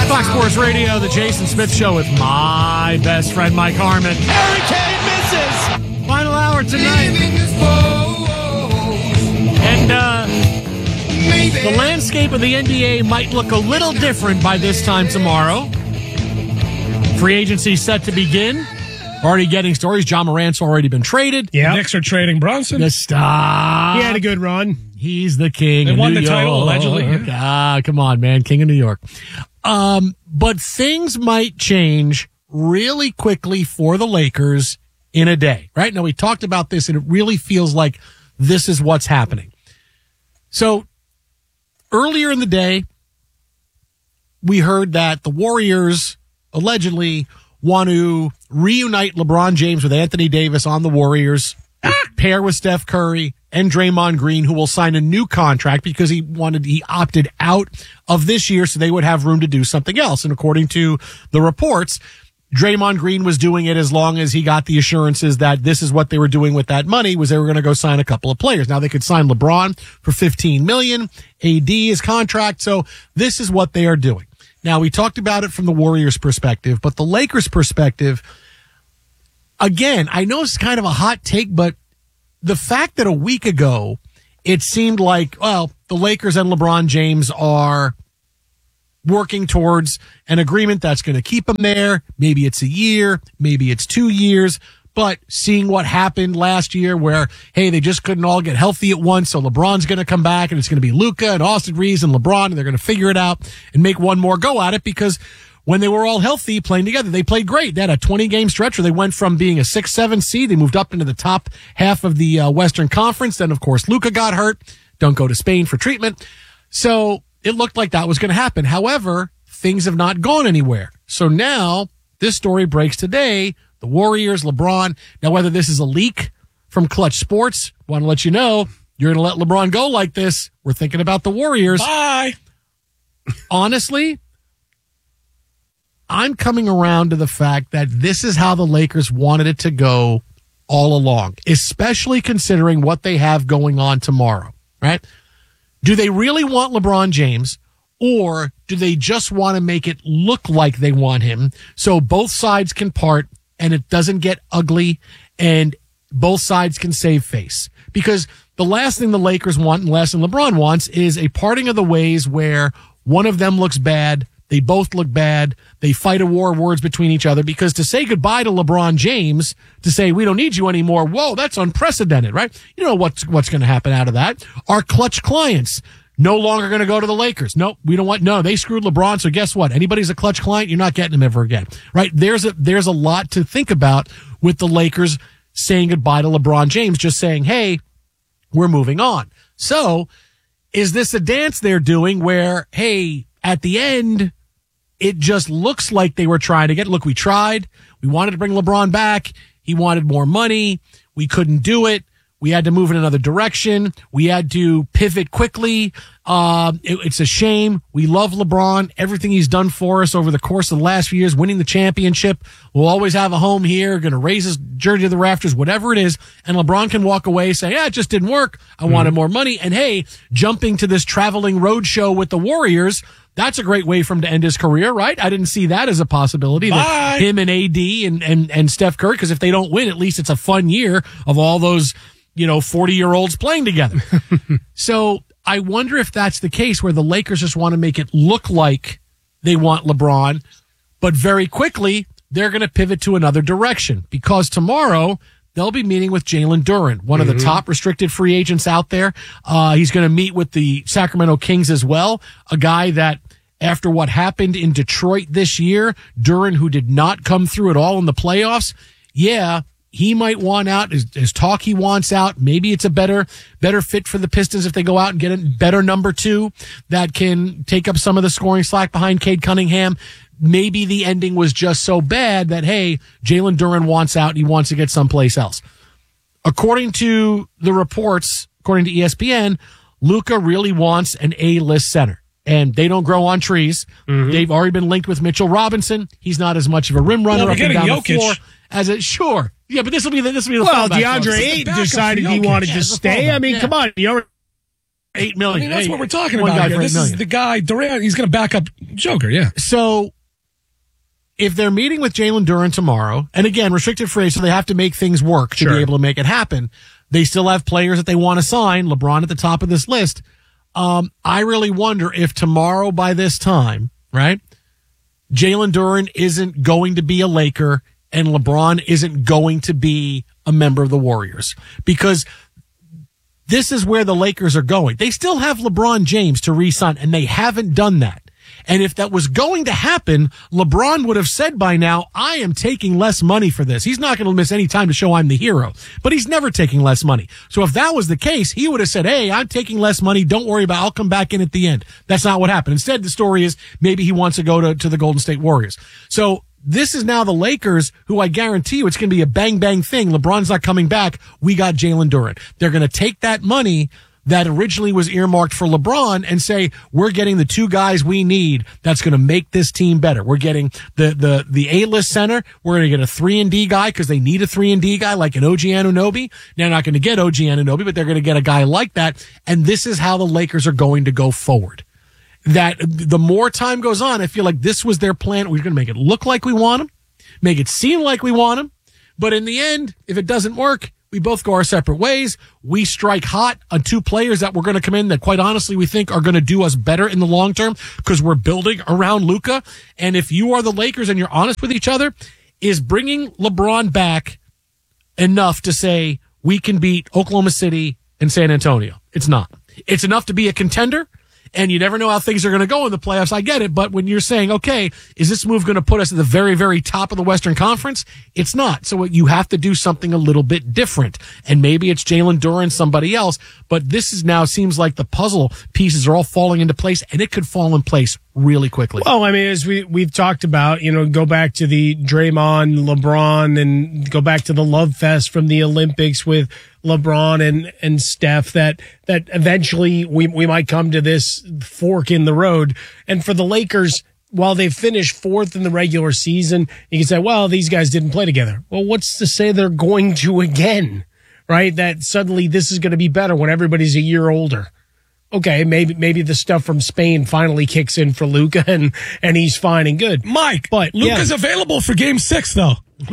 Fox Sports Radio, the Jason Smith Show with my best friend, Mike Harmon. Harry Kane misses. Final hour tonight. And the landscape of the NBA might look a little different by this time tomorrow. Free agency set to begin. Already getting stories. John Morant's already been traded. Yeah. Knicks are trading Brunson. Stop. He had a good run. He's the king They of won New the York. title, allegedly. Come on, man. King of New York. But things might change really quickly for the Lakers in a day. Right? Now, we talked about this, and it really feels like this is what's happening. So, earlier in the day, we heard that the Warriors allegedly want to reunite LeBron James with Anthony Davis on the Warriors, pair with Steph Curry and Draymond Green, who will sign a new contract because he opted out of this year so they would have room to do something else. And according to the reports, Draymond Green was doing it as long as he got the assurances that this is what they were doing with that money, was they were going to go sign a couple of players. Now they could sign LeBron for $15 million, AD his contract. So this is what they are doing. Now, we talked about it from the Warriors' perspective, but the Lakers' perspective, again, I know it's kind of a hot take, but the fact that a week ago it seemed like, well, the Lakers and LeBron James are working towards an agreement that's going to keep them there. Maybe it's a year, maybe it's 2 years. But seeing what happened last year where, hey, they just couldn't all get healthy at once, so LeBron's going to come back, and it's going to be Luka and Austin Reeves and LeBron, and they're going to figure it out and make one more go at it, because when they were all healthy playing together, they played great. They had a 20-game stretch where they went from being a 6-7 seed. They moved up into the top half of the Western Conference. Then, of course, Luka got hurt. Don't go to Spain for treatment. So it looked like that was going to happen. However, things have not gone anywhere. So now this story breaks today. The Warriors, LeBron. Now, whether this is a leak from Clutch Sports, want to let you know, you're going to let LeBron go like this. We're thinking about the Warriors. Bye. Honestly, I'm coming around to the fact that this is how the Lakers wanted it to go all along, especially considering what they have going on tomorrow, right? Do they really want LeBron James, or do they just want to make it look like they want him so both sides can part and it doesn't get ugly and both sides can save face? Because the last thing the Lakers want and last thing LeBron wants is a parting of the ways where one of them looks bad, they both look bad, they fight a war of words between each other, because to say goodbye to LeBron James, to say we don't need you anymore, whoa, that's unprecedented, right? You know what's going to happen out of that. Our Clutch clients no longer going to go to the Lakers. Nope, we don't want, no, they screwed LeBron, so guess what? Anybody's a Clutch client, you're not getting him ever again, right? There's a lot to think about with the Lakers saying goodbye to LeBron James, just saying, hey, we're moving on. So, is this a dance they're doing where, hey, at the end, it just looks like they were trying to get, look, we tried. We wanted to bring LeBron back. He wanted more money. We couldn't do it. We had to move in another direction. We had to pivot quickly. It's a shame. We love LeBron. Everything he's done for us over the course of the last few years, winning the championship. We'll always have a home here, going to raise his jersey to the rafters, whatever it is. And LeBron can walk away saying, yeah, it just didn't work. I wanted more money. And hey, jumping to this traveling road show with the Warriors, that's a great way for him to end his career, right? I didn't see that as a possibility. That him and AD and Steph Curry, because if they don't win, at least it's a fun year of all those, 40-year-olds playing together. So I wonder if that's the case where the Lakers just want to make it look like they want LeBron, but very quickly they're going to pivot to another direction, because tomorrow they'll be meeting with Jalen Duren, one of the top restricted free agents out there. He's going to meet with the Sacramento Kings as well, a guy that, after what happened in Detroit this year, Duren, who did not come through at all in the playoffs, yeah, he might want out. His talk he wants out. Maybe it's a better fit for the Pistons if they go out and get a better number two that can take up some of the scoring slack behind Cade Cunningham. Maybe the ending was just so bad that, hey, Jalen Duren wants out. He wants to get someplace else. According to the reports, according to ESPN, Luka really wants an A-list center. And they don't grow on trees. They've already been linked with Mitchell Robinson. He's not as much of a rim runner up and down the floor as it. Sure. Yeah, but this will be the well, DeAndre Ayton decided he wanted to stay. I mean, come on. $8 million. I mean, that's what we're talking One about guy here. for $8 This million. is the guy, Durant. He's going to back up Joker, yeah. So if they're meeting with Jalen Duren tomorrow, and again, restricted free, so they have to make things work to Sure. be able to make it happen. They still have players that they want to sign. LeBron at the top of this list. I really wonder if tomorrow by this time, right, Jalen Duren isn't going to be a Laker and LeBron isn't going to be a member of the Warriors, because this is where the Lakers are going. They still have LeBron James to re-sign, and they haven't done that. And if that was going to happen, LeBron would have said by now, I am taking less money for this. He's not going to miss any time to show I'm the hero, but he's never taking less money. So if that was the case, he would have said, hey, I'm taking less money. Don't worry about it. I'll come back in at the end. That's not what happened. Instead, the story is maybe he wants to go to the Golden State Warriors. So this is now the Lakers, who I guarantee you it's going to be a bang, bang thing. LeBron's not coming back. We got Jalen Duren. They're going to take that money that originally was earmarked for LeBron and say, we're getting the two guys we need that's going to make this team better. We're getting the A-list center. We're going to get a 3-and-D guy because they need a 3-and-D guy like an OG Anunoby. They're not going to get OG Anunoby, but they're going to get a guy like that. And this is how the Lakers are going to go forward. That the more time goes on, I feel like this was their plan. We're going to make it look like we want him, make it seem like we want him. But in the end, if it doesn't work, we both go our separate ways. We strike hot on two players that we're going to come in that, quite honestly, we think are going to do us better in the long term because we're building around Luka. And if you are the Lakers and you're honest with each other, is bringing LeBron back enough to say we can beat Oklahoma City and San Antonio? It's not. It's enough to be a contender. And you never know how things are going to go in the playoffs. I get it. But when you're saying, okay, is this move going to put us at the very, very top of the Western Conference? It's not. So you have to do something a little bit different. And maybe it's Jalen Duren, somebody else. But this is now seems like the puzzle pieces are all falling into place, and it could fall in place really quickly. Well, I mean, as we've talked about, go back to the Draymond, LeBron, and go back to the love fest from the Olympics with LeBron and Steph, that eventually we might come to this fork in the road. And for the Lakers, while they finished fourth in the regular season, you can say, well, these guys didn't play together. Well, what's to say they're going to again, right? That suddenly this is going to be better when everybody's a year older. Okay, maybe the stuff from Spain finally kicks in for Luka and he's fine and good. Mike, but Luka's available for Game 6, though.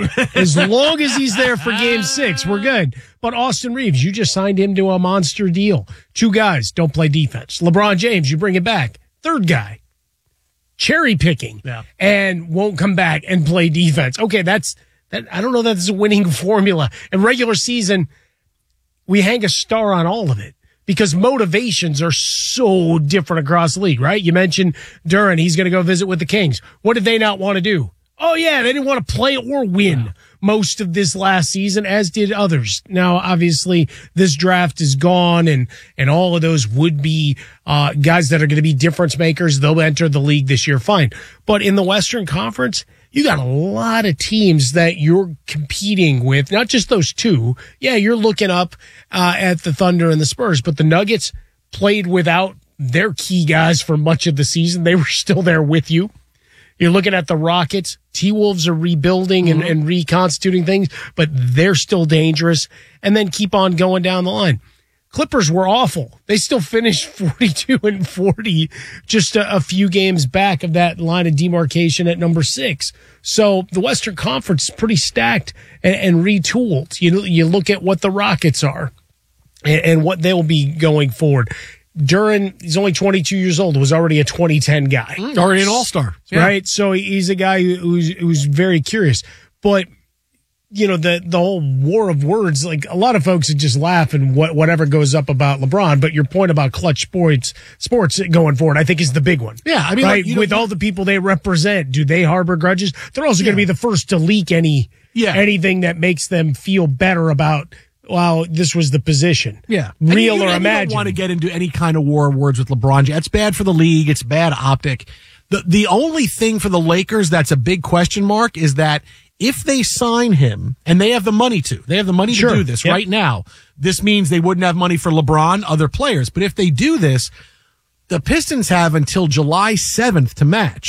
As long as he's there for Game 6, we're good. But Austin Reeves, you just signed him to a monster deal. Two guys don't play defense. LeBron James, you bring it back. Third guy, cherry picking, and won't come back and play defense. Okay, that. I don't know that that's a winning formula. In regular season, we hang a star on all of it, because motivations are so different across the league, right? You mentioned Duren. He's going to go visit with the Kings. What did they not want to do? Oh, yeah, they didn't want to play or win most of this last season, as did others. Now, obviously, this draft is gone, and all of those would-be guys that are going to be difference makers, they'll enter the league this year, fine. But in the Western Conference, you got a lot of teams that you're competing with, not just those two. Yeah, you're looking up at the Thunder and the Spurs, but the Nuggets played without their key guys for much of the season. They were still there with you. You're looking at the Rockets. T-Wolves are rebuilding and reconstituting things, but they're still dangerous. And then keep on going down the line. Clippers were awful. They still finished 42-40, just a few games back of that line of demarcation at number 6. So the Western Conference is pretty stacked and retooled. You look at what the Rockets are and what they'll be going forward. Duren, he's only 22 years old, was already a 2010 guy. Already an all-star. Right? So he's a guy who's very curious. But, the whole war of words, like a lot of folks would just laugh and whatever goes up about LeBron. But your point about clutch sports going forward, I think, is the big one. Yeah, I mean, right? With all the people they represent, do they harbor grudges? They're also going to be the first to leak anything that makes them feel better about, well, this was the position. Yeah. Real or imagined. You don't want to get into any kind of war of words with LeBron. It's bad for the league. It's bad optic. The only thing for the Lakers that's a big question mark is that if they sign him, and they have the money to do this right now, this means they wouldn't have money for LeBron, other players. But if they do this, the Pistons have until July 7th to match.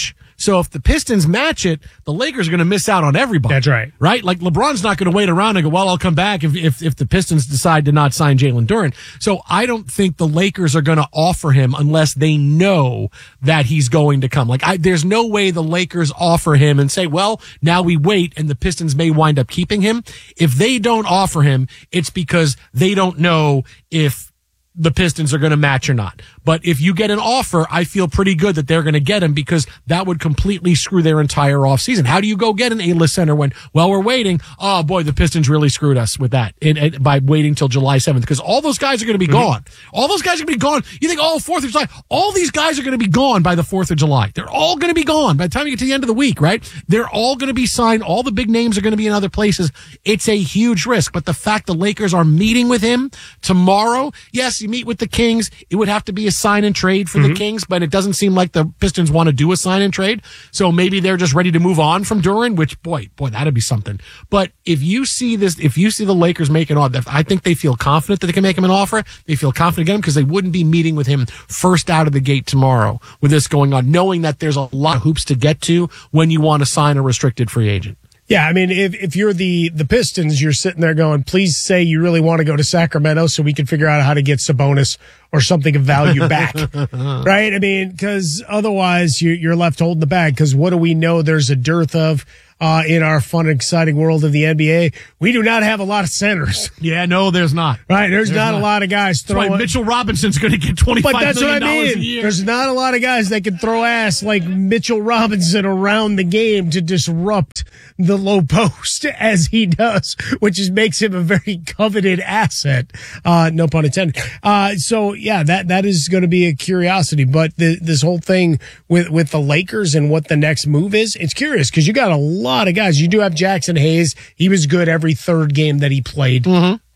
So if the Pistons match it, the Lakers are going to miss out on everybody. That's right. Right? Like LeBron's not going to wait around and go, well, I'll come back if the Pistons decide to not sign Jalen Duren. So I don't think the Lakers are going to offer him unless they know that he's going to come. Like there's no way the Lakers offer him and say, well, now we wait and the Pistons may wind up keeping him. If they don't offer him, it's because they don't know if the Pistons are going to match or not. But if you get an offer, I feel pretty good that they're going to get him because that would completely screw their entire offseason. How do you go get an A-list center when, well, we're waiting? Oh, boy, the Pistons really screwed us with that by waiting till July 7th because all those guys are going to be gone. All those guys are going to be gone. You think, 4th of July, all these guys are going to be gone by the 4th of July. They're all going to be gone by the time you get to the end of the week, right? They're all going to be signed. All the big names are going to be in other places. It's a huge risk. But the fact the Lakers are meeting with him tomorrow, yes, you meet with the Kings. It would have to be a sign and trade for the Kings, but it doesn't seem like the Pistons want to do a sign and trade. So maybe they're just ready to move on from Duren, which boy, that'd be something. But if you see the Lakers make an offer, I think they feel confident that they can make him an offer. They feel confident again because they wouldn't be meeting with him first out of the gate tomorrow with this going on, knowing that there's a lot of hoops to get to when you want to sign a restricted free agent. Yeah, I mean, if you're the Pistons, you're sitting there going, please say you really want to go to Sacramento so we can figure out how to get Sabonis or something of value back, right? I mean, because otherwise you're left holding the bag because what do we know there's a dearth of in our fun and exciting world of the NBA? We do not have a lot of centers. Yeah, no, there's not. Right, there's not a lot of guys throwing. That's why Mitchell Robinson's going to get $25 million a year. There's not a lot of guys that can throw ass like Mitchell Robinson around the game to disrupt the low post as he does, which makes him a very coveted asset. No pun intended. So yeah, that is going to be a curiosity. But this whole thing with the Lakers and what the next move is, it's curious because you got a lot of guys. You do have Jackson Hayes. He was good every third game that he played,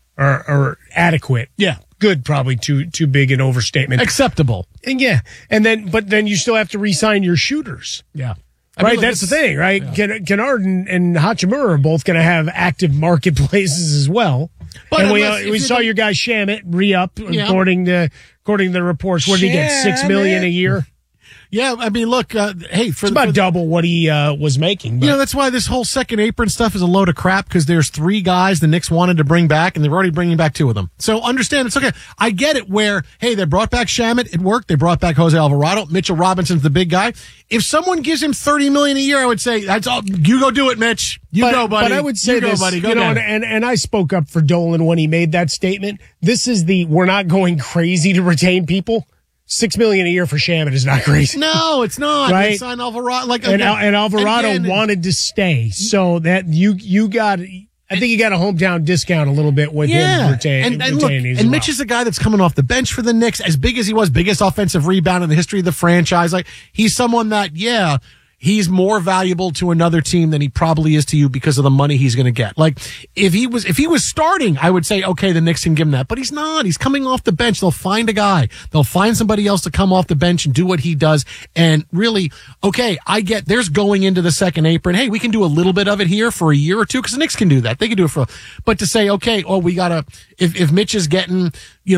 or adequate. Yeah. Good, probably too big an overstatement. Acceptable. And but then you still have to re-sign your shooters. Yeah. Right, that's the thing, right? Yeah. Kennard and Hachimura are both going to have active marketplaces as well. But and we saw your guy Shamet re-up, according to the reports. What did he get? $6 million a year? Yeah, I mean, look, it's about double what he was making. But. That's why this whole second apron stuff is a load of crap because there's 3 guys the Knicks wanted to bring back, and they're already bringing back 2 of them. So understand, it's okay. I get it where, hey, they brought back Shamet, it worked. They brought back Jose Alvarado. Mitchell Robinson's the big guy. If someone gives him $30 million a year, I would say, that's all. You go do it, Mitch. Go, buddy. But I would say this, buddy. And I spoke up for Dolan when he made that statement. This is we're not going crazy to retain people. $6 million a year for Shamet is not crazy. No, it's not. Right? They signed Alvarado, and Alvarado wanted to stay, so that you got. I think you got a hometown discount a little bit with him retaining. And Mitch is a guy that's coming off the bench for the Knicks, as big as he was, biggest offensive rebound in the history of the franchise. Like he's someone that, he's more valuable to another team than he probably is to you because of the money he's going to get. Like if he was starting, I would say, okay, the Knicks can give him that, but he's not. He's coming off the bench. They'll find a guy. They'll find somebody else to come off the bench and do what he does. And really, okay, there's going into the second apron. Hey, we can do a little bit of it here for a year or 2 because the Knicks can do that. They can do it but to say, okay, we gotta, if Mitch is getting,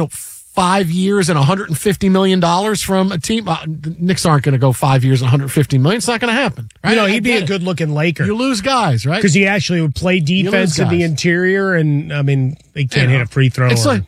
5 years and $150 million from a team. The Knicks aren't going to go 5 years and $150 million. It's not going to happen. Right? He'd be a good looking Laker. You lose guys, right? Because he actually would play defense in the interior, and I mean, they can't hit a free throw. It's like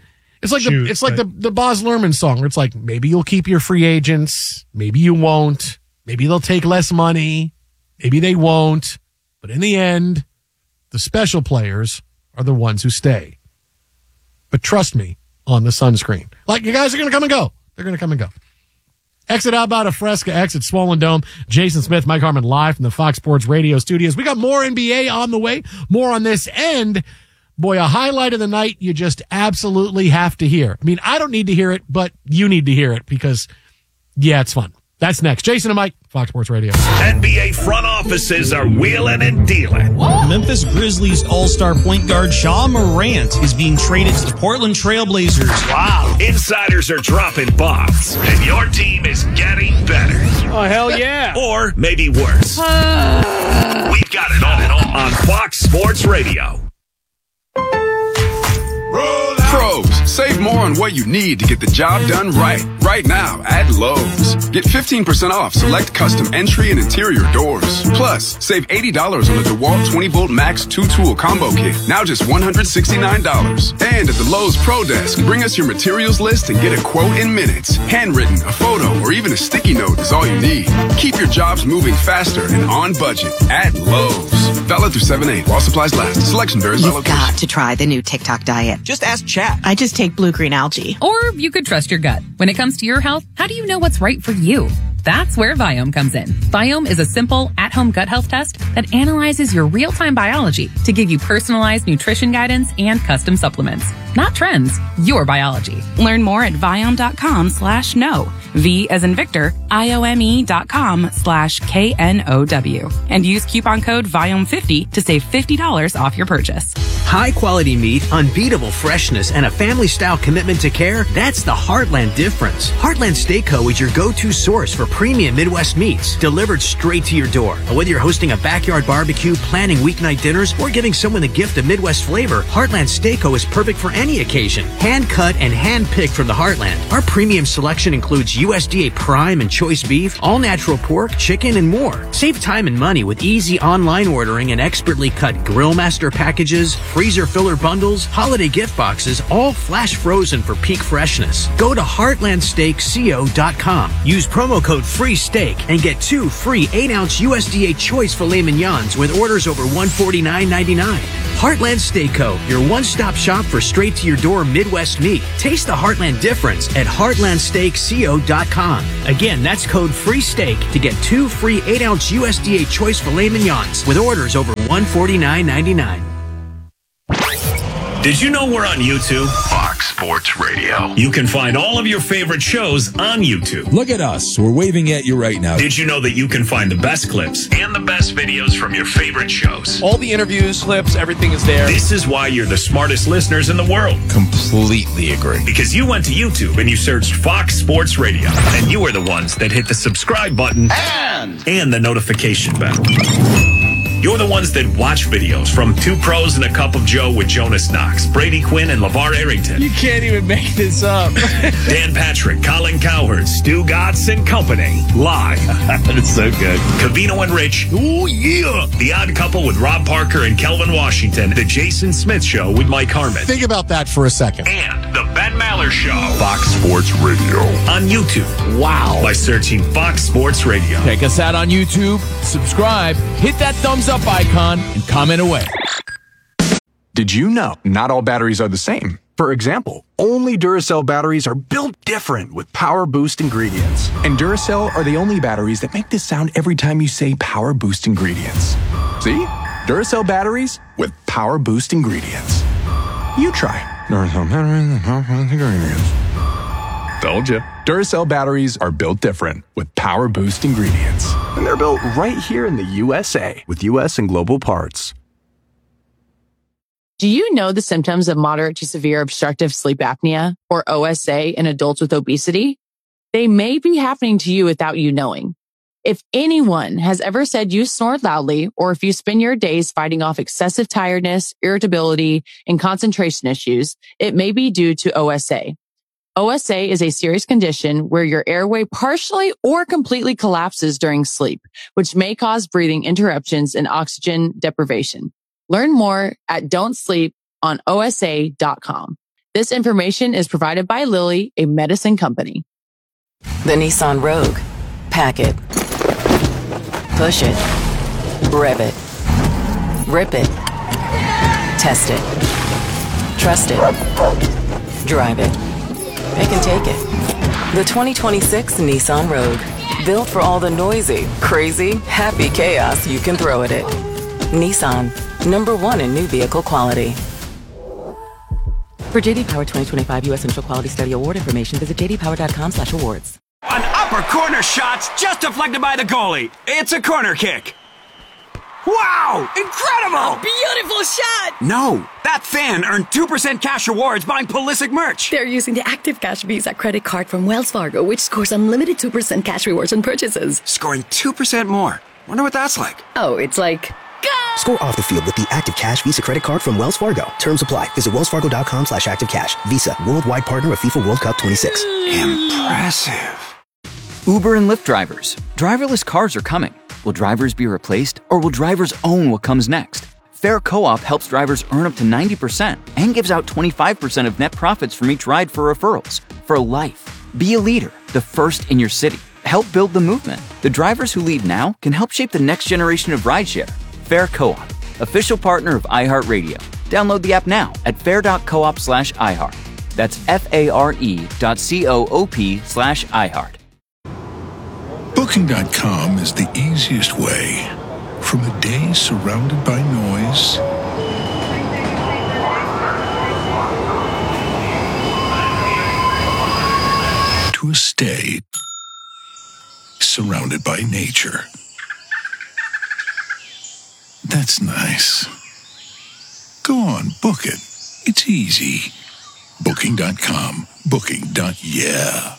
the Baz Luhrmann song, where it's like maybe you'll keep your free agents, maybe you won't, maybe they'll take less money, maybe they won't, but in the end, the special players are the ones who stay. But trust me. On the sunscreen. Like, you guys are going to come and go. They're going to come and go. Exit Outbound of Fresca, exit Swollen Dome. Jason Smith, Mike Harmon live from the Fox Sports Radio studios. We got more NBA on the way. More on this end. Boy, a highlight of the night you just absolutely have to hear. I mean, I don't need to hear it, but you need to hear it because, it's fun. That's next. Jason and Mike, Fox Sports Radio. NBA front offices are wheeling and dealing. Memphis Grizzlies all-star point guard Ja Morant is being traded to the Portland Trail Blazers. Wow. Insiders are dropping bombs, and your team is getting better. Oh, hell yeah. Or maybe worse. We've got it all on Fox Sports Radio. Pros, Save more on what you need to get the job done right now at Lowe's. Get 15% off select custom entry and interior doors. Plus, save $80 on the DeWalt 20-volt Max 2-tool combo kit, now just $169. And at the Lowe's Pro Desk, bring us your materials list and get a quote in minutes. Handwritten, a photo, or even a sticky note is all you need. Keep your jobs moving faster and on budget at Lowe's. Valid through 7/8 while supplies last. Selection varies by You've location. got to try the new TikTok diet. Just ask chat. I just take blue-green algae. Or you could trust your gut. When it comes to your health, how do you know what's right for you? That's where Viome comes in. Viome is a simple, at-home gut health test that analyzes your real-time biology to give you personalized nutrition guidance and custom supplements. Not trends, your biology. Learn more at Viome.com/know. V as in Victor, IOME.com/KNOW. And use coupon code Viome50 to save $50 off your purchase. High quality meat, unbeatable freshness, and a family style commitment to care. That's the Heartland difference. Heartland Steak Co. is your go-to source for premium Midwest meats delivered straight to your door. And whether you're hosting a backyard barbecue, planning weeknight dinners, or giving someone the gift of Midwest flavor, Heartland Steak Co. is perfect for any occasion. Hand cut and hand picked from the Heartland. Our premium selection includes USDA prime and choice beef, all natural pork, chicken, and more. Save time and money with easy online ordering and expertly cut grill master packages, freezer filler bundles, holiday gift boxes, all flash frozen for peak freshness. Go to heartlandsteakco.com. Use promo code FREESTEAK and get 2 free 8-ounce USDA choice filet mignons with orders over $149.99. Heartland Steak Co., your one-stop shop for straight-to-your-door Midwest meat. Taste the Heartland difference at heartlandsteakco.com. Again, that's code FREESTEAK to get 2 free 8-ounce USDA choice filet mignons with orders over $149.99. Did you know we're on YouTube? Fox Sports Radio. You can find all of your favorite shows on YouTube. Look at us. We're waving at you right now. Did you know that you can find the best clips and the best videos from your favorite shows? All the interviews, clips, everything is there. This is why you're the smartest listeners in the world. Completely agree. Because you went to YouTube and you searched Fox Sports Radio. And you are the ones that hit the subscribe button and the notification bell. You're the ones that watch videos from Two Pros and a Cup of Joe with Jonas Knox, Brady Quinn, and LeVar Arrington. You can't even make this up. Dan Patrick, Colin Cowherd, Stu Gatz and Company. Live. That's so good. Cavino and Rich. Ooh, yeah. The Odd Couple with Rob Parker and Kelvin Washington. The Jason Smith Show with Mike Harmon. Think about that for a second. And the Ben Maller Show. Fox Sports Radio. On YouTube. Wow. By searching Fox Sports Radio. Check us out on YouTube. Subscribe. Hit that thumbs up icon and comment away. Did you know not all batteries are the same? For example, only Duracell batteries are built different with Power Boost ingredients. And Duracell are the only batteries that make this sound every time you say Power Boost ingredients. See? Duracell batteries with Power Boost ingredients. You try. Duracell batteries with Power Boost ingredients. Told you. Duracell batteries are built different with Power Boost ingredients. And they're built right here in the USA with US and global parts. Do you know the symptoms of moderate to severe obstructive sleep apnea, or OSA, in adults with obesity? They may be happening to you without you knowing. If anyone has ever said you snore loudly, or if you spend your days fighting off excessive tiredness, irritability, and concentration issues, it may be due to OSA. OSA is a serious condition where your airway partially or completely collapses during sleep, which may cause breathing interruptions and oxygen deprivation. Learn more at don'tsleeponosa.com. This information is provided by Lilly, a medicine company. The Nissan Rogue. Pack it. Push it. Rev it. Rip it. Test it. Trust it. Drive it. It can take it. The 2026 Nissan Rogue. Built for all the noisy, crazy, happy chaos you can throw at it. Nissan. #1 in new vehicle quality. For JD Power 2025 U.S. Initial Quality Study Award information, visit jdpower.com/awards. An upper corner shot's just deflected by the goalie. It's a corner kick. Wow! Incredible! Beautiful shot! No, that fan earned 2% cash rewards buying Pulisic merch. They're using the Active Cash Visa credit card from Wells Fargo, which scores unlimited 2% cash rewards on purchases. Scoring 2% more. Wonder what that's like. Oh, it's like... Go! Score off the field with the Active Cash Visa credit card from Wells Fargo. Terms apply. Visit wellsfargo.com/activecash. Visa, worldwide partner of FIFA World Cup 26. Impressive. Uber and Lyft drivers. Driverless cars are coming. Will drivers be replaced, or will drivers own what comes next? Fair Co-op helps drivers earn up to 90% and gives out 25% of net profits from each ride for referrals. For life. Be a leader, the first in your city. Help build the movement. The drivers who lead now can help shape the next generation of rideshare. Fair Co-op, official partner of iHeartRadio. Download the app now at fair.coop/iHeart. That's FARE.coop/iHeart. Booking.com is the easiest way. From a day surrounded by noise to a stay surrounded by nature. That's nice. Go on, book it. It's easy. Booking.com. Booking.yeah.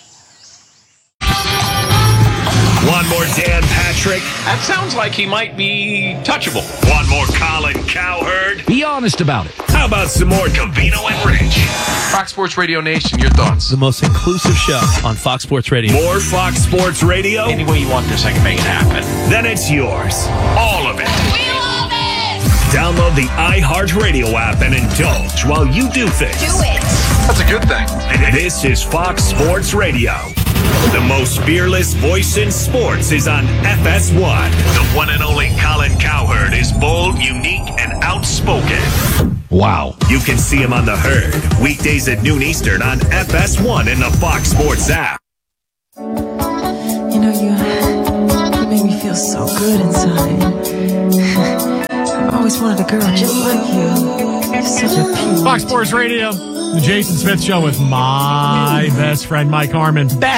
One more Dan Patrick. That sounds like he might be touchable. One more Colin Cowherd. Be honest about it. How about some more Covino and Rich? Fox Sports Radio Nation, your thoughts? The most inclusive show on Fox Sports Radio. More Fox Sports Radio? Any way you want this, I can make it happen. Then it's yours. All of it. We love it! Download the iHeartRadio app and indulge while you do things. Do it! That's a good thing. This is Fox Sports Radio. The most fearless voice in sports is on FS1. The one and only Colin Cowherd is bold, unique, and outspoken. Wow. You can see him on The Herd, weekdays at noon Eastern on FS1 in the Fox Sports app. You know, you make me feel so good inside. I've always wanted a girl just like you. You're such a peach. Fox Sports Radio, the Jason Smith Show with my best friend, Mike Harmon.